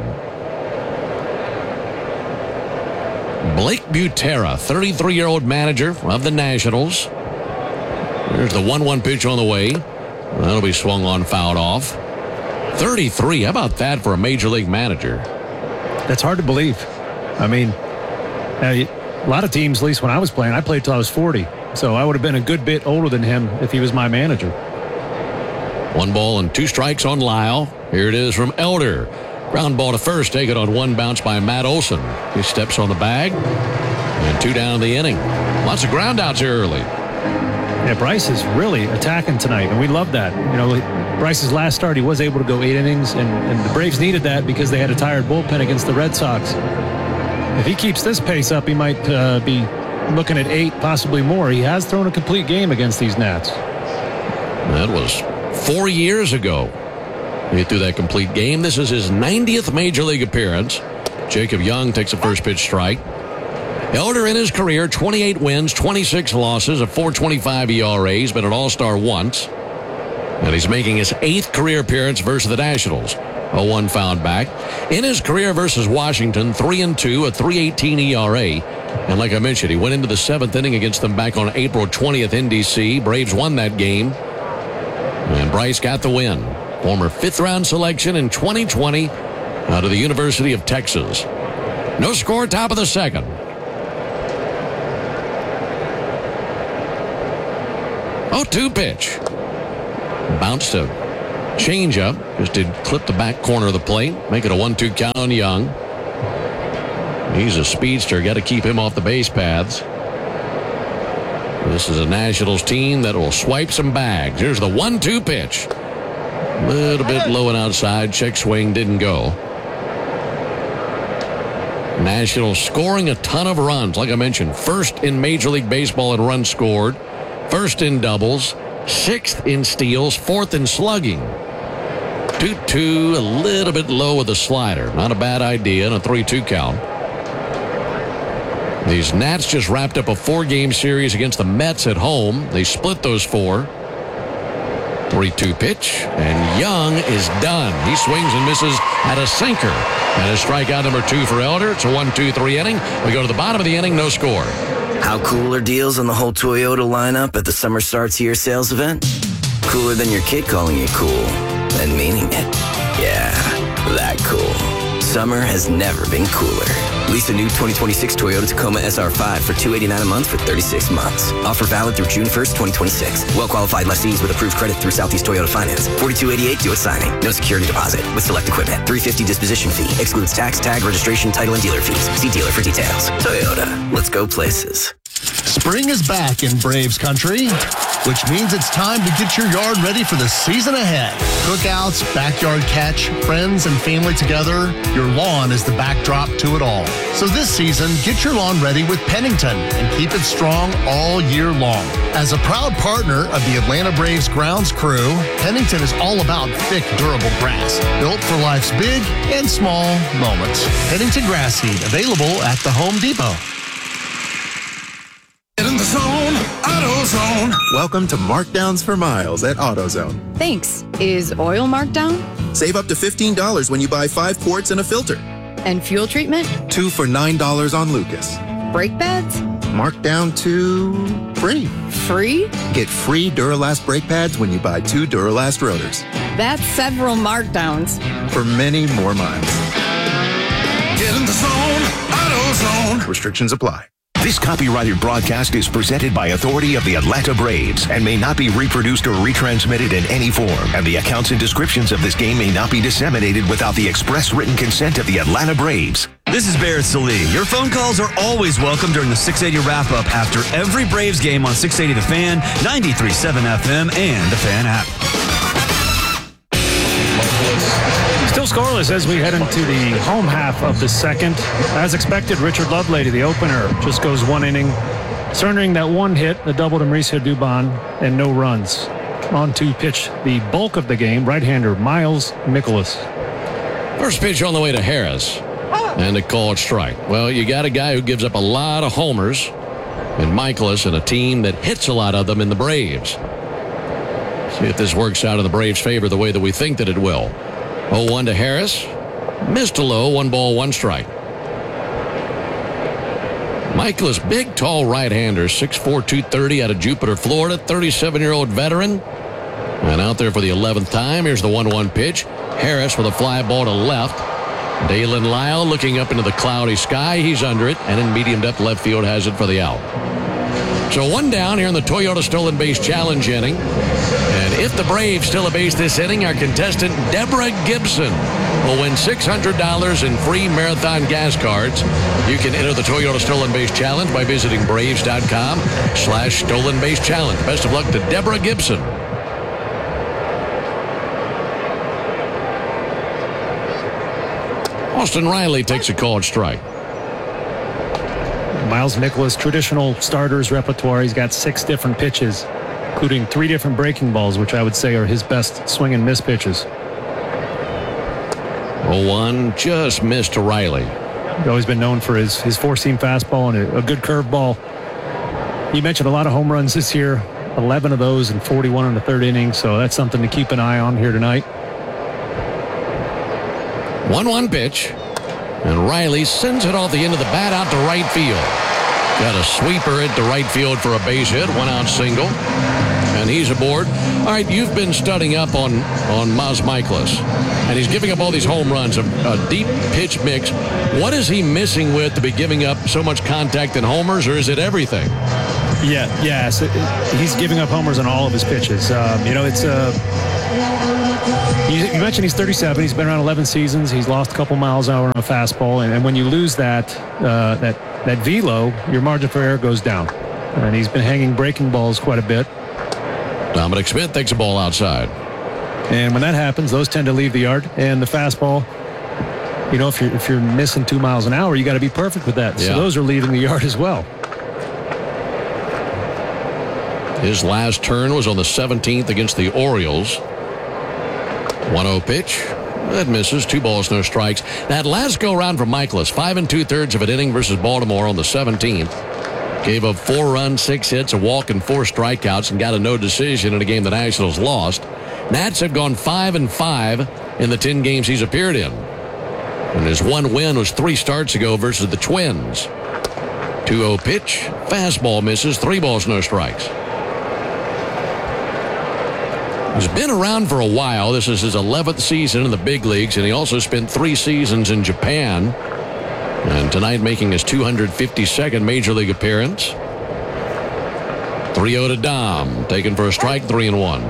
Blake Butera, thirty-three-year-old manager of the Nationals. There's the one one pitch on the way. That'll be swung on, fouled off. thirty-three, how about that for a Major League manager? That's hard to believe. I mean, a lot of teams, at least when I was playing, I played till I was forty. So I would have been a good bit older than him if he was my manager. One ball and two strikes on Lyle. Here it is from Elder. Ground ball to first, taken on one bounce by Matt Olson. He steps on the bag. And two down in the inning. Lots of ground outs here early. Yeah, Bryce is really attacking tonight, and we love that. You know, Bryce's last start, he was able to go eight innings, and, and the Braves needed that because they had a tired bullpen against the Red Sox. If he keeps this pace up, he might uh, be looking at eight, possibly more. He has thrown a complete game against these Nats. That was four years ago. He threw that complete game. This is his ninetieth Major League appearance. Jacob Young takes a first pitch strike. Elder in his career, twenty-eight wins, twenty-six losses, a four twenty-five E R A. He's been an all-star once. And he's making his eighth career appearance versus the Nationals. oh one found back. In his career versus Washington, three and two, a three eighteen E R A. And like I mentioned, he went into the seventh inning against them back on April twentieth in D C. Braves won that game. And Bryce got the win. Former fifth-round selection in twenty twenty out of the University of Texas. No score, top of the second. oh two pitch. Bounced a changeup. Just did clip the back corner of the plate. Make it a one two count on Young. He's a speedster. Got to keep him off the base paths. This is a Nationals team that will swipe some bags. Here's the one two pitch. A little bit low and outside. Check swing didn't go. Nationals scoring a ton of runs. Like I mentioned, first in Major League Baseball in runs scored. First in doubles. Sixth in steals. Fourth in slugging. two two, a little bit low with the slider. Not a bad idea in a three two count. These Nats just wrapped up a four-game series against the Mets at home. They split those four. three two pitch, and Young is done. He swings and misses at a sinker. And a strikeout number two for Elder. It's a one two three inning. We go to the bottom of the inning, no score. How cool are deals on the whole Toyota lineup at the Summer Starts Here sales event? Cooler than your kid calling you cool and meaning it. Yeah, that cool. Summer has never been cooler. Lease a new twenty twenty-six Toyota Tacoma S R five for two hundred eighty-nine dollars a month for thirty-six months. Offer valid through June first, twenty twenty-six. Well-qualified lessees with approved credit through Southeast Toyota Finance. forty-two eighty-eight due at signing. No security deposit with select equipment. three hundred fifty dollars disposition fee. Excludes tax, tag, registration, title, and dealer fees. See dealer for details. Toyota. Let's go places. Spring is back in Braves country, which means it's time to get your yard ready for the season ahead. Cookouts, backyard catch, friends and family together, your lawn is the backdrop to it all. So this season, get your lawn ready with Pennington and keep it strong all year long. As a proud partner of the Atlanta Braves grounds crew, Pennington is all about thick, durable grass, built for life's big and small moments. Pennington Grass Seed, available at the Home Depot. In the zone, AutoZone. Welcome to Markdowns for Miles at AutoZone. Thanks. Is oil marked down? Save up to fifteen dollars when you buy five quarts and a filter. And fuel treatment? Two for nine dollars on Lucas. Brake pads? Marked down to free. Free? Get free Duralast brake pads when you buy two Duralast rotors. That's several markdowns. For many more miles. Get in the zone, AutoZone. Restrictions apply. This copyrighted broadcast is presented by authority of the Atlanta Braves and may not be reproduced or retransmitted in any form. And the accounts and descriptions of this game may not be disseminated without the express written consent of the Atlanta Braves. This is Barrett Salee. Your phone calls are always welcome during the six eighty wrap-up after every Braves game on six eighty The Fan, ninety-three point seven F M, and the Fan app. Still scoreless as we head into the home half of the second. As expected, Richard Lovelady, the opener, just goes one inning, surrendering that one hit, the double to Mauricio Dubon, and no runs. On to pitch the bulk of the game, right-hander Miles Mikolas. First pitch on the way to Harris, and a called strike. Well, you got a guy who gives up a lot of homers, and Mikolas, and a team that hits a lot of them in the Braves. See if this works out in the Braves' favor the way that we think that it will. oh one to Harris. Missed a low. One ball, one strike. Mikolas, big, tall right-hander, six four, two thirty out of Jupiter, Florida, thirty-seven-year-old veteran. And out there for the eleventh time. Here's the one one pitch. Harris with a fly ball to left. Dalen Lyle looking up into the cloudy sky. He's under it. And in medium depth left field has it for the out. So one down here in the Toyota Stolen Base Challenge inning. And if the Braves steal a base this inning, our contestant Deborah Gibson will win six hundred dollars in free marathon gas cards. You can enter the Toyota Stolen Base Challenge by visiting Braves.com slash Stolen Base Challenge. Best of luck to Deborah Gibson. Austin Riley takes a called strike. Miles Mikolas, traditional starters repertoire. He's got six different pitches, including three different breaking balls, which I would say are his best swing and miss pitches. oh one just missed to Riley. He's always been known for his, his four-seam fastball and a, a good curveball. You mentioned a lot of home runs this year. eleven of those and forty-one in the third inning, so that's something to keep an eye on here tonight. one one pitch, and Riley sends it off the end of the bat out to right field. Got a sweeper into right field for a base hit, one out single, and he's aboard. All right, you've been studying up on, on Miles Mikolas, and he's giving up all these home runs, a, a deep pitch mix. What is he missing with to be giving up so much contact and homers, or is it everything? Yeah, yeah, so he's giving up homers on all of his pitches. Um, you know, it's a... Uh, you, you mentioned he's thirty-seven. He's been around eleven seasons. He's lost a couple miles an hour on a fastball, and, and when you lose that, uh, that, that velo, your margin for error goes down. And he's been hanging breaking balls quite a bit. Dominic Smith takes a ball outside. And when that happens, those tend to leave the yard. And the fastball, you know, if you're, if you're missing two miles an hour, you got to be perfect with that. Yeah. So those are leaving the yard as well. His last turn was on the seventeenth against the Orioles. one oh pitch. That misses. Two balls, no strikes. That last go-round for Mikolas, five and two-thirds of an inning versus Baltimore on the seventeenth. Gave up four runs, six hits, a walk, and four strikeouts, and got a no decision in a game the Nationals lost. Nats have gone five and five in the ten games he's appeared in. And his one win was three starts ago versus the Twins. two oh pitch. Fastball misses. Three balls, no strikes. He's been around for a while. This is his eleventh season in the big leagues, and he also spent three seasons in Japan. And tonight making his two hundred fifty-second Major League appearance. three oh to Dom, taken for a strike, three and one.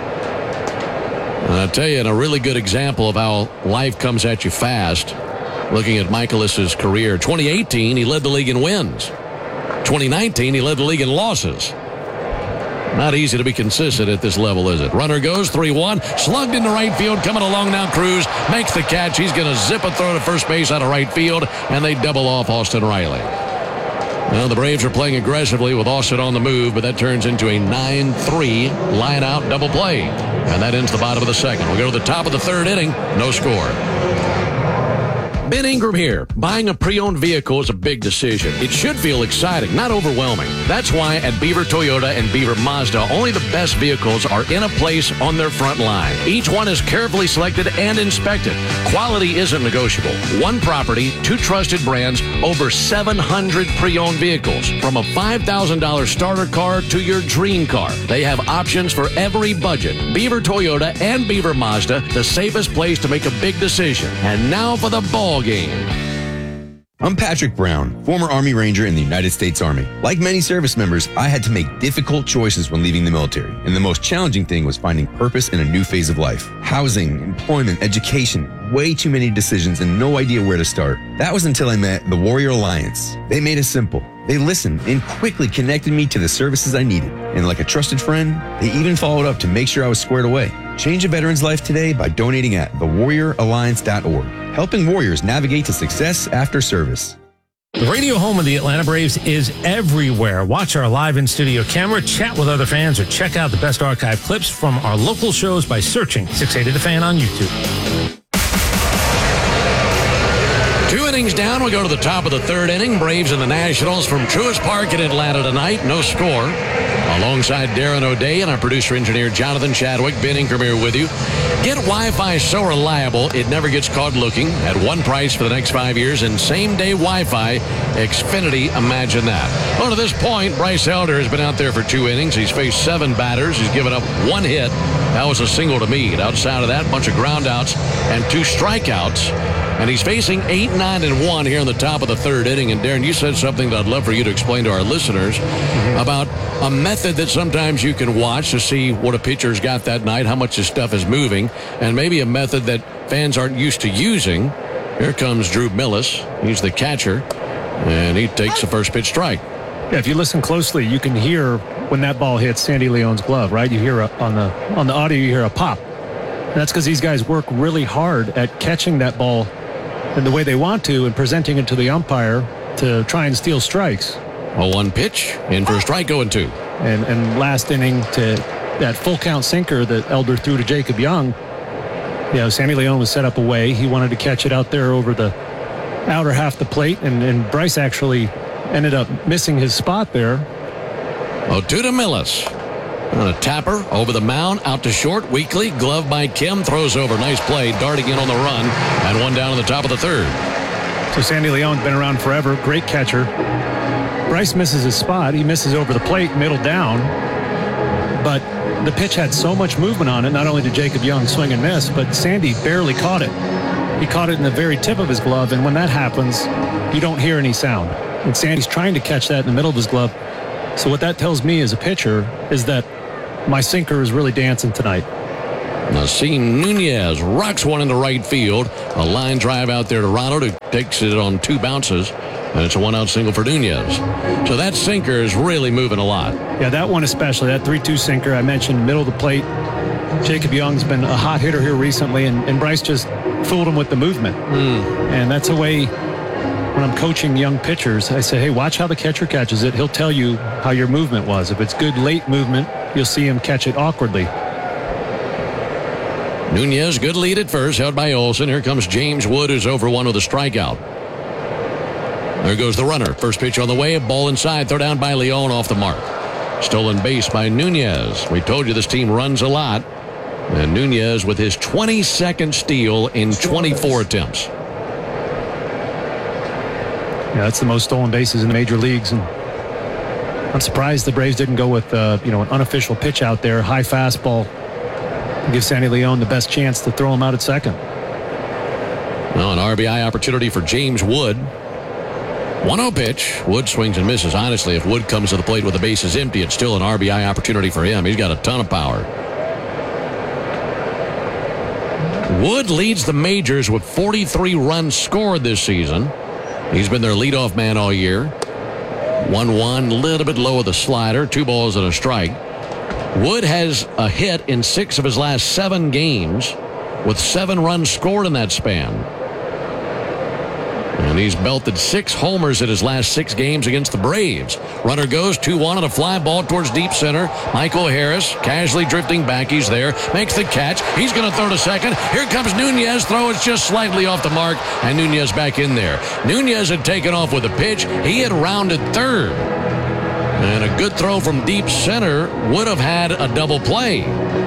And I'll tell you, and a really good example of how life comes at you fast, looking at Mikolas's career. twenty eighteen, he led the league in wins. twenty nineteen, he led the league in losses. Not easy to be consistent at this level, is it? Runner goes, three one, slugged into right field, coming along now, Cruz makes the catch. He's going to zip a throw to first base out of right field, and they double off Austin Riley. Well, the Braves are playing aggressively with Austin on the move, but that turns into a nine three line-out double play, and that ends the bottom of the second. We'll go to the top of the third inning, no score. Ben Ingram here. Buying a pre-owned vehicle is a big decision. It should feel exciting, not overwhelming. That's why at Beaver Toyota and Beaver Mazda, only the best vehicles are in a place on their front line. Each one is carefully selected and inspected. Quality isn't negotiable. One property, two trusted brands, over seven hundred pre-owned vehicles. From a five thousand dollars starter car to your dream car. They have options for every budget. Beaver Toyota and Beaver Mazda, the safest place to make a big decision. And now for the ball game. I'm Patrick Brown, former Army Ranger in the United States Army. Like many service members, I had to make difficult choices when leaving the military, and the most challenging thing was finding purpose in a new phase of life. Housing, employment, education, way too many decisions and no idea where to start. That was until I met the Warrior Alliance. They made it simple. They listened and quickly connected me to the services I needed. And like a trusted friend, they even followed up to make sure I was squared away. Change a veteran's life today by donating at the warrior alliance dot org, helping warriors navigate to success after service. The radio home of the Atlanta Braves is everywhere. Watch our live in-studio camera, chat with other fans, or check out the best archive clips from our local shows by searching six eighty The Fan on YouTube. Two innings down, we go to the top of the third inning. Braves and the Nationals from Truist Park in Atlanta tonight. No score. Alongside Darren O'Day and our producer-engineer Jonathan Chadwick, Ben Ingram here with you. Get Wi-Fi so reliable it never gets caught looking at one price for the next five years and same-day Wi-Fi. Xfinity, imagine that. Well, to this point, Bryce Elder has been out there for two innings. He's faced seven batters. He's given up one hit. That was a single to Meade. Outside of that, a bunch of groundouts and two strikeouts. And he's facing eight, nine, and one here in the top of the third inning. And Darren, you said something that I'd love for you to explain to our listeners mm-hmm. about a method that sometimes you can watch to see what a pitcher's got that night, how much his stuff is moving, and maybe a method that fans aren't used to using. Here comes Drew Millis. He's the catcher, and he takes the first pitch strike. Yeah, if you listen closely, you can hear when that ball hits Sandy Leon's glove, right? You hear a, on the on the audio, you hear a pop. And that's because these guys work really hard at catching that ball in the way they want to and presenting it to the umpire to try and steal strikes. A one pitch, in for a strike, going two. And, and last inning to that full count sinker that Elder threw to Jacob Young. You know, Sammy Leon was set up away. He wanted to catch it out there over the outer half the plate, and, and Bryce actually ended up missing his spot there. Oh, two to Millis. On a tapper over the mound, out to short. Weekly, glove by Kim, throws over. Nice play, darting in on the run, and one down in the top of the third. So Sandy Leon's been around forever. Great catcher. Bryce misses his spot. He misses over the plate, middle down. But the pitch had so much movement on it. Not only did Jacob Young swing and miss, but Sandy barely caught it. He caught it in the very tip of his glove, and when that happens, you don't hear any sound. And Sandy's trying to catch that in the middle of his glove. So what that tells me as a pitcher is that my sinker is really dancing tonight. Nasim Nunez rocks one into right field. A line drive out there to Ronald, who takes it on two bounces. And it's a one-out single for Nunez. So that sinker is really moving a lot. Yeah, that one especially, that three two sinker I mentioned, middle of the plate. Jacob Young's been a hot hitter here recently, and, and Bryce just fooled him with the movement. Mm. And that's a way, when I'm coaching young pitchers, I say, hey, watch how the catcher catches it. He'll tell you how your movement was. If it's good late movement, you'll see him catch it awkwardly. Nunez, good lead at first, held by Olsen. Here comes James Wood, who's over one with a strikeout. There goes the runner. First pitch on the way, a ball inside, throw down by Leon off the mark. Stolen base by Nunez. We told you this team runs a lot. And Nunez with his twenty-second steal in twenty-four attempts. Yeah, that's the most stolen bases in the major leagues. And I'm surprised the Braves didn't go with uh, you know, an unofficial pitch out there, high fastball. Give Sandy Leon the best chance to throw him out at second. Well, an R B I opportunity for James Wood. one oh pitch. Wood swings and misses. Honestly, if Wood comes to the plate with the bases empty, it's still an R B I opportunity for him. He's got a ton of power. Wood leads the majors with forty-three runs scored this season. He's been their leadoff man all year. one one, a little bit low with the slider. Two balls and a strike. Wood has a hit in six of his last seven games with seven runs scored in that span. And he's belted six homers in his last six games against the Braves. Runner goes two one on a fly ball towards deep center. Michael Harris casually drifting back. He's there. Makes the catch. He's going to throw to second. Here comes Nunez. Throw is just slightly off the mark. And Nunez back in there. Nunez had taken off with a pitch. He had rounded third. And a good throw from deep center would have had a double play.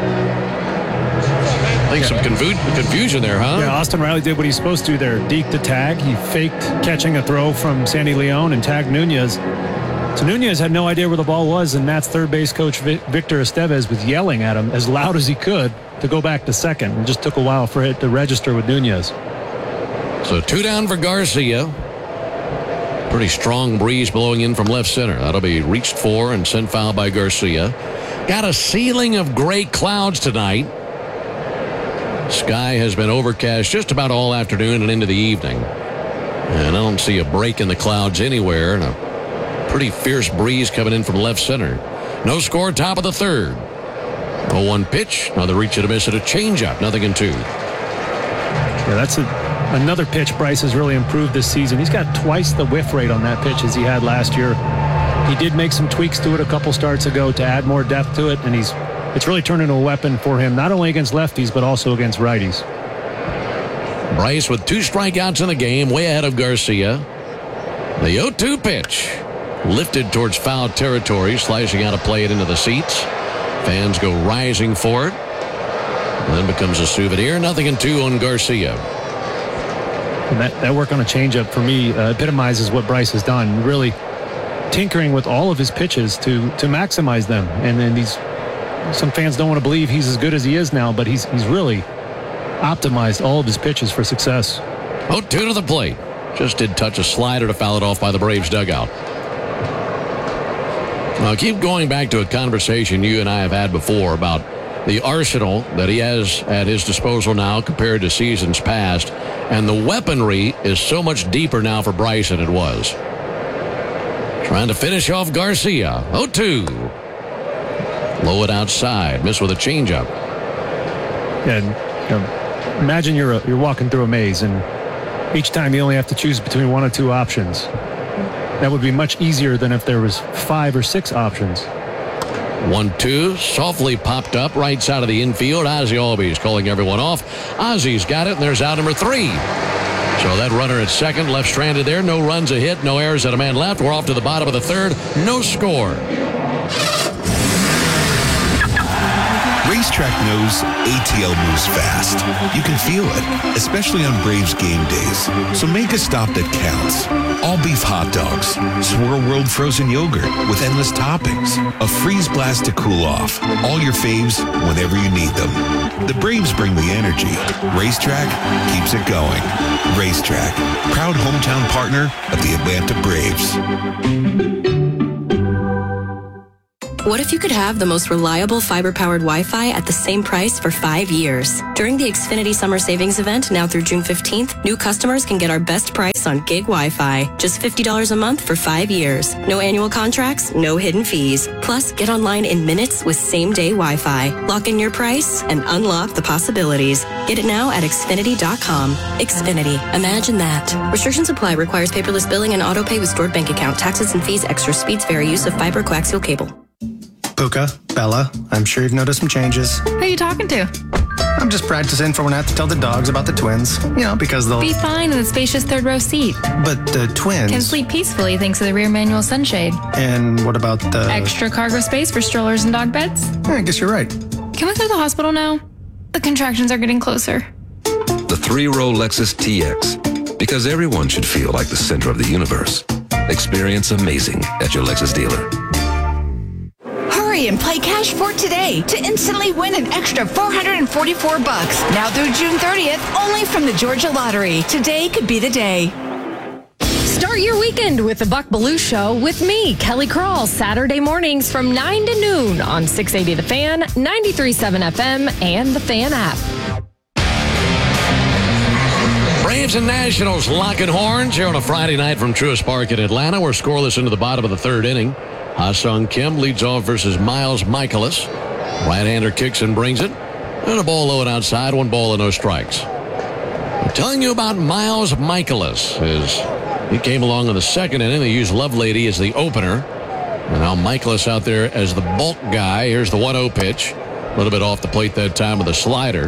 I think some confu- confusion there, huh? Yeah, Austin Riley did what he's supposed to there. Deke to tag. He faked catching a throw from Sandy Leon and tagged Nunez. So Nunez had no idea where the ball was, and Nats third base coach Victor Estevez was yelling at him as loud as he could to go back to second. It just took a while for it to register with Nunez. So two down for Garcia. Pretty strong breeze blowing in from left center. That'll be reached for and sent foul by Garcia. Got a ceiling of gray clouds tonight. Sky has been overcast just about all afternoon and into the evening. And I don't see a break in the clouds anywhere. And a pretty fierce breeze coming in from left center. No score, top of the third. oh one pitch. Another reach and a miss at a changeup. Nothing in two. Yeah, that's a, another pitch Bryce has really improved this season. He's got twice the whiff rate on that pitch as he had last year. He did make some tweaks to it a couple starts ago to add more depth to it, and he's it's really turned into a weapon for him, not only against lefties, but also against righties. Bryce with two strikeouts in the game, way ahead of Garcia. The oh two pitch. Lifted towards foul territory, slicing out a play it into the seats. Fans go rising for it. And then becomes a souvenir. Nothing in two on Garcia. And that, that work on a changeup, for me, uh, epitomizes what Bryce has done. Really tinkering with all of his pitches to to maximize them. And then these... Some fans don't want to believe he's as good as he is now, but he's he's really optimized all of his pitches for success. oh two to the plate. Just did touch a slider to foul it off by the Braves dugout. Now, keep going back to a conversation you and I have had before about the arsenal that he has at his disposal now compared to seasons past, and the weaponry is so much deeper now for Bryce than it was. Trying to finish off Garcia. oh two. Low it outside. Miss with a changeup. And you know, imagine you're a, you're walking through a maze, and each time you only have to choose between one or two options. That would be much easier than if there was five or six options. one two. Softly popped up right side of the infield. Ozzie Albies calling everyone off. Ozzie's got it, and there's out number three. So that runner at second, left stranded there. No runs, a hit, no errors at a man left. We're off to the bottom of the third. No score. Racetrack knows A T L moves fast. You can feel it, especially on Braves game days. So make a stop that counts. All beef hot dogs, Swirl World frozen yogurt with endless toppings, a freeze blast to cool off. All your faves whenever you need them. The Braves bring the energy. Racetrack keeps it going. Racetrack, proud hometown partner of the Atlanta Braves. What if you could have the most reliable fiber-powered Wi-Fi at the same price for five years? During the Xfinity Summer Savings Event, now through June fifteenth, new customers can get our best price on gig Wi-Fi. Just fifty dollars a month for five years. No annual contracts, no hidden fees. Plus, get online in minutes with same-day Wi-Fi. Lock in your price and unlock the possibilities. Get it now at Xfinity dot com. Xfinity. Imagine that. Restrictions apply. Requires paperless billing and auto pay with stored bank account. Taxes and fees. Extra speeds vary. Use of fiber coaxial cable. Puka, Bella, I'm sure you've noticed some changes. Who are you talking to? I'm just practicing for when I have to tell the dogs about the twins. You know, because they'll... Be fine in the spacious third row seat. But the twins... Can sleep peacefully thanks to the rear manual sunshade. And what about the... Extra cargo space for strollers and dog beds? Yeah, I guess you're right. Can we go to the hospital now? The contractions are getting closer. The three-row Lexus T X. Because everyone should feel like the center of the universe. Experience amazing at your Lexus dealer. Hurry and play Cash for today to instantly win an extra four hundred forty-four bucks. Now through June thirtieth, only from the Georgia Lottery. Today could be the day. Start your weekend with the Buck Belue Show with me, Kelly Crawl, Saturday mornings from nine to noon on six eighty The Fan, ninety-three point seven F M, and the Fan app. Braves and Nationals locking horns here on a Friday night from Truist Park in Atlanta. We're scoreless into the bottom of the third inning. Ha-Sung Kim leads off versus Miles Michaelis. Right-hander kicks and brings it. And a ball low and outside, one ball and no strikes. I'm telling you about Miles Michaelis. Is he came along in the second inning. They used Lovelady as the opener. And now Michaelis out there as the bulk guy. Here's the one oh pitch. A little bit off the plate that time with a slider.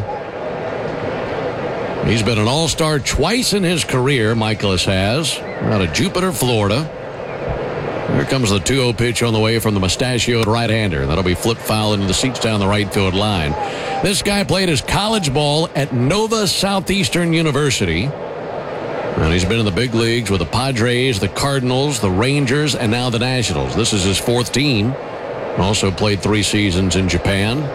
He's been an all-star twice in his career, Michaelis has, out of Jupiter, Florida. Here comes the two oh pitch on the way from the mustachioed right-hander. That'll be flipped foul into the seats down the right field line. This guy played his college ball at Nova Southeastern University. And he's been in the big leagues with the Padres, the Cardinals, the Rangers, and now the Nationals. This is his fourth team. Also played three seasons in Japan.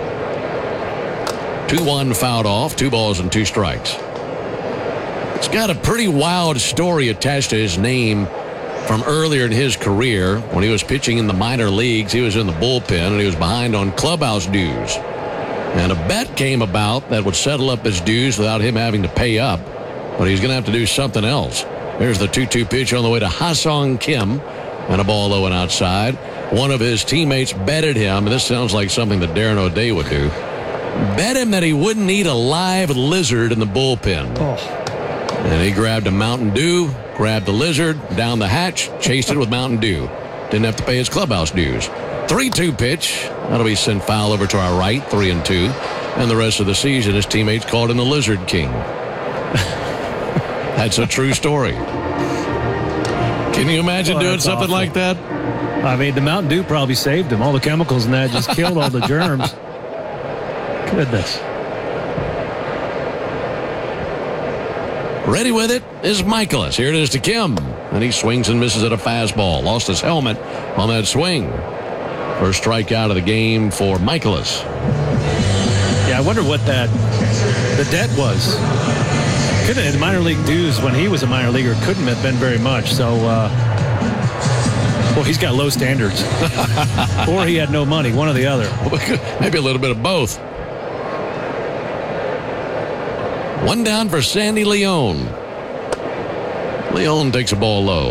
two one fouled off, two balls and two strikes. It's got a pretty wild story attached to his name from earlier in his career. When he was pitching in the minor leagues, he was in the bullpen and he was behind on clubhouse dues. And a bet came about that would settle up his dues without him having to pay up. But he's going to have to do something else. There's the two two pitch on the way to Ha-Sung Kim. And a ball low and outside. One of his teammates betted him, and this sounds like something that Darren O'Day would do, bet him that he wouldn't eat a live lizard in the bullpen. Oh. And he grabbed a Mountain Dew, grabbed the lizard, down the hatch, chased it with Mountain Dew. Didn't have to pay his clubhouse dues. three two pitch. That'll be sent foul over to our right, three and two. And the rest of the season, his teammates called him the Lizard King. That's a true story. Can you imagine well, doing something awful. like that? I mean, the Mountain Dew probably saved him. All the chemicals in that just killed all the germs. Goodness. Ready with it is Michaelis. Here it is to Kim. And he swings and misses at a fastball. Lost his helmet on that swing. First strikeout of the game for Michaelis. Yeah, I wonder what that the debt was. Could have had minor league dues when he was a minor leaguer. Couldn't have been very much. So, uh, well, he's got low standards. Or he had no money. One or the other. Maybe a little bit of both. One down for Sandy Leon. Leon takes a ball low.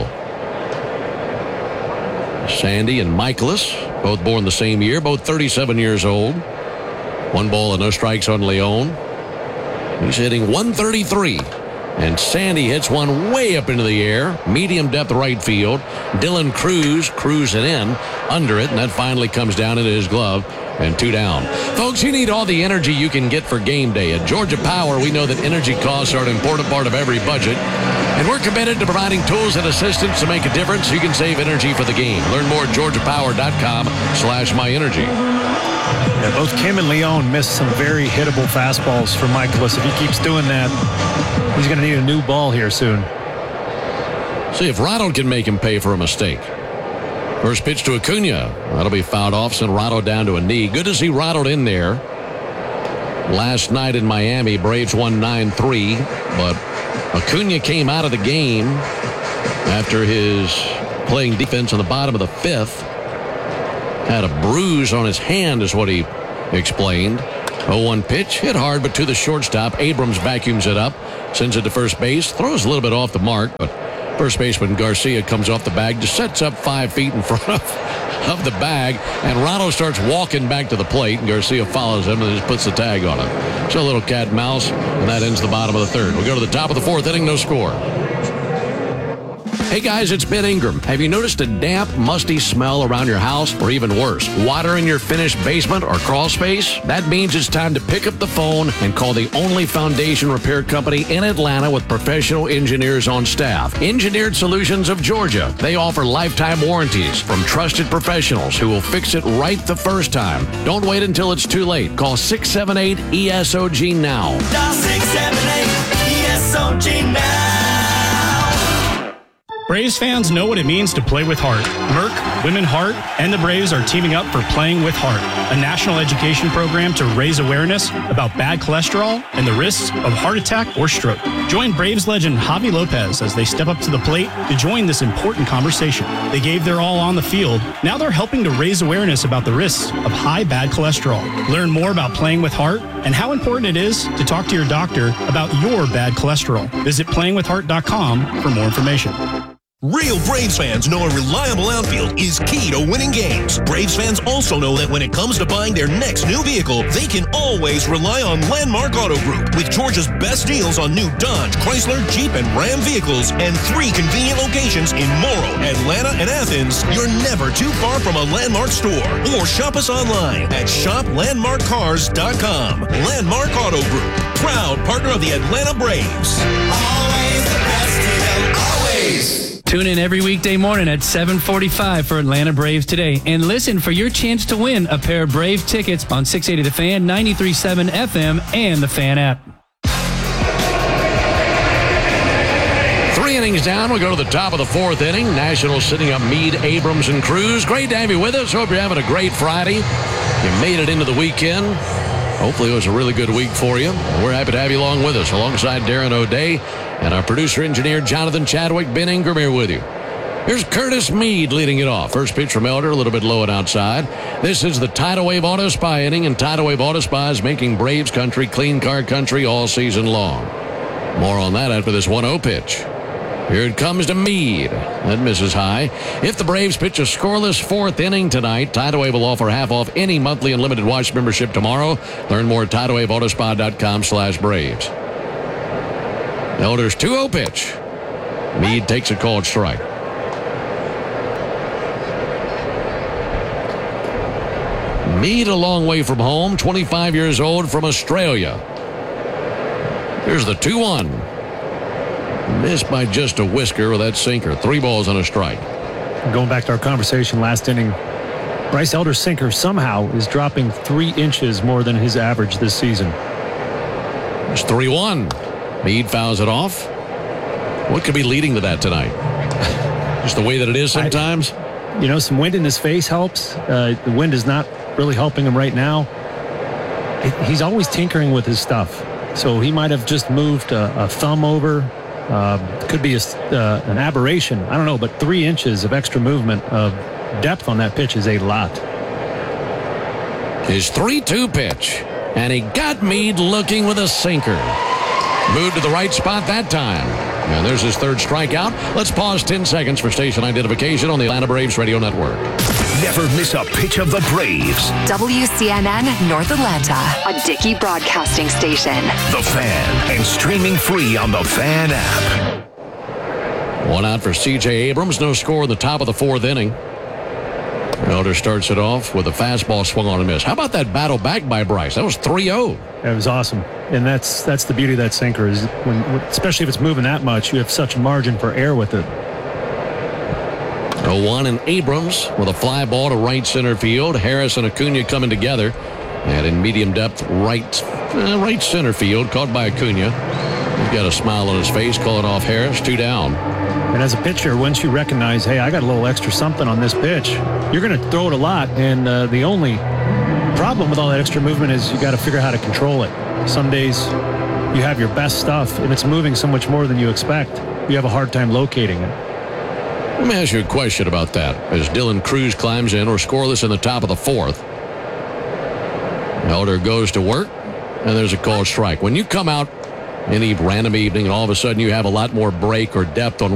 Sandy and Michaelis, both born the same year, both thirty-seven years old. One ball and no strikes on Leon. He's hitting one thirty-three. And Sandy hits one way up into the air. Medium depth right field. Dylan Cruz cruising in under it. And that finally comes down into his glove. And two down. Folks, you need all the energy you can get for game day. At Georgia Power, we know that energy costs are an important part of every budget. And we're committed to providing tools and assistance to make a difference so you can save energy for the game. Learn more at georgia power dot com slash my energy. Yeah, both Kim and Leone missed some very hittable fastballs for Michaelis. If he keeps doing that, he's going to need a new ball here soon. See if Rado can make him pay for a mistake. First pitch to Acuna. That'll be fouled off, send Rado down to a knee. Good to see Rado in there. Last night in Miami, Braves won nine three, but Acuna came out of the game after his playing defense on the bottom of the fifth. Had a bruise on his hand is what he explained. oh one pitch, hit hard, but to the shortstop. Abrams vacuums it up, sends it to first base, throws a little bit off the mark, but first baseman Garcia comes off the bag, just sets up five feet in front of, of the bag, and Rado starts walking back to the plate, and Garcia follows him and just puts the tag on him. So a little cat and mouse, and that ends the bottom of the third. We go to the top of the fourth inning, no score. Hey guys, it's Ben Ingram. Have you noticed a damp, musty smell around your house? Or even worse, water in your finished basement or crawl space? That means it's time to pick up the phone and call the only foundation repair company in Atlanta with professional engineers on staff. Engineered Solutions of Georgia. They offer lifetime warranties from trusted professionals who will fix it right the first time. Don't wait until it's too late. Call six seven eight E S O G now. Dial six seven eight E S O G now. Braves fans know what it means to play with heart. Merck, Women Heart, and the Braves are teaming up for Playing with Heart, a national education program to raise awareness about bad cholesterol and the risks of heart attack or stroke. Join Braves legend Javi Lopez as they step up to the plate to join this important conversation. They gave their all on the field. Now they're helping to raise awareness about the risks of high bad cholesterol. Learn more about Playing with Heart and how important it is to talk to your doctor about your bad cholesterol. Visit playing with heart dot com for more information. Real Braves fans know a reliable outfield is key to winning games. Braves fans also know that when it comes to buying their next new vehicle, they can always rely on Landmark Auto Group. With Georgia's best deals on new Dodge, Chrysler, Jeep, and Ram vehicles, and three convenient locations in Morrow, Atlanta, and Athens, you're never too far from a Landmark store. Or shop us online at shop landmark cars dot com. Landmark Auto Group, proud partner of the Atlanta Braves. Always the best deal, always. Tune in every weekday morning at seven forty-five for Atlanta Braves Today. And listen for your chance to win a pair of Brave tickets on six eighty The Fan, ninety-three point seven F M, and the Fan app. Three innings down. We go to the top of the fourth inning. Nationals sitting up Meade, Abrams, and Cruz. Great to have you with us. Hope you're having a great Friday. You made it into the weekend. Hopefully it was a really good week for you. We're happy to have you along with us, alongside Darren O'Day and our producer-engineer Jonathan Chadwick. Ben Ingram here with you. Here's Curtis Meade leading it off. First pitch from Elder, a little bit low and outside. This is the Tidal Wave Auto Spa inning, and Tidal Wave Auto Spa is making Braves country clean car country all season long. More on that after this one oh pitch. Here it comes to Meade. That misses high. If the Braves pitch a scoreless fourth inning tonight, Tidal Wave will offer half off any monthly unlimited wash membership tomorrow. Learn more at tidal wave auto spa dot com slash Braves. Elder's two oh pitch. Meade takes a called strike. Meade a long way from home, twenty-five years old, from Australia. Here's the two one. Missed by just a whisker with that sinker. Three balls and a strike. Going back to our conversation last inning, Bryce Elder's sinker somehow is dropping three inches more than his average this season. It's three one. Meade fouls it off. What could be leading to that tonight? Just the way that it is sometimes? I, you know, some wind in his face helps. Uh, the wind is not really helping him right now. He's always tinkering with his stuff. So he might have just moved a, a thumb over. Uh, could be a, uh, an aberration. I don't know, but three inches of extra movement of depth on that pitch is a lot. His three two pitch, and he got Meade looking with a sinker. Moved to the right spot that time. And there's his third strikeout. Let's pause ten seconds for station identification on the Atlanta Braves Radio Network. Never miss a pitch of the Braves. W C N N North Atlanta, a Dickey broadcasting station. The Fan, and streaming free on the Fan app. One out for C J Abrams. No score in the top of the fourth inning. Elder starts it off with a fastball swung on and miss. How about that battle back by Bryce? That was three oh. That was awesome. And that's that's the beauty of that sinker, is when, especially if it's moving that much, you have such a margin for error with it. oh one, and Abrams with a fly ball to right center field. Harris and Acuna coming together. And in medium depth, right, uh, right center field, caught by Acuna. He's got a smile on his face, calling off Harris. Two down. And as a pitcher, once you recognize, hey, I got a little extra something on this pitch, you're going to throw it a lot. And uh, the only problem with all that extra movement is you got to figure out how to control it. Some days you have your best stuff, and it's moving so much more than you expect. You have a hard time locating it. Let me ask you a question about that. As Dylan Cruz climbs in, or scoreless in the top of the fourth. Elder goes to work, and there's a called strike. When you come out any random evening and all of a sudden you have a lot more break or depth on